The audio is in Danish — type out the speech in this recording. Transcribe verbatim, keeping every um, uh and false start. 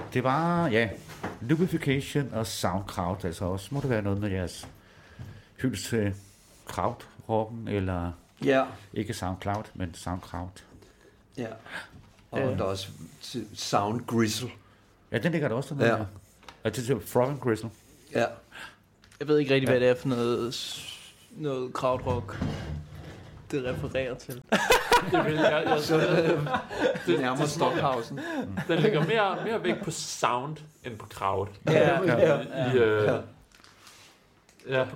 det var, ja, Lubrification og Soundcloud, altså også må det være noget med jeres hyldest til krautrocken, eller ja. Ikke Soundcloud, men Soundcloud. Ja, og øh. der er også Sound Grizzle. Ja, den ligger der også. Ja. Og det er Frog and Grizzle. Ja. Jeg ved ikke rigtig, hvad det er for noget, noget krautrock, det refererer til. Det vil jeg, jeg, så, øh, det nærmer Stockhausen. Den ligger mere, mere vægt på sound end på crowd. Ja, ja, ja, I, øh, ja. ja.